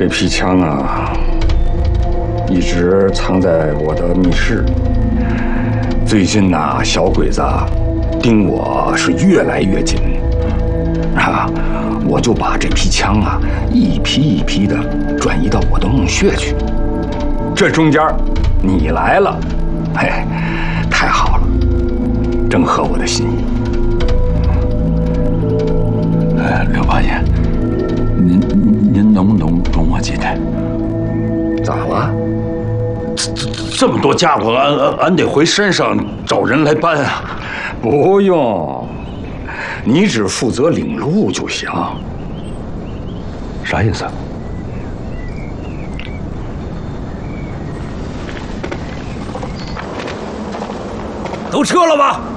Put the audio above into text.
这批枪啊，一直藏在我的密室。最近呐，小鬼子盯我是越来越紧啊，我就把这批枪啊一批一批的转移到我的墓穴去。这中间你来了，嘿，太好了，正合我的心意。 刘八爷，您能不能容我几天？ 咋了？ 这么多家伙，俺得回山上找人来搬啊！ 不用，你只负责领路就行。 啥意思？ 都撤了吧！